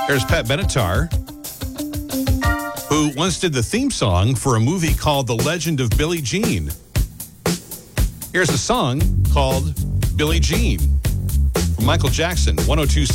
There's Pat Benatar, who once did the theme song for a movie called The Legend of Billie Jean. Here's a song called Billie Jean from Michael Jackson, 102.7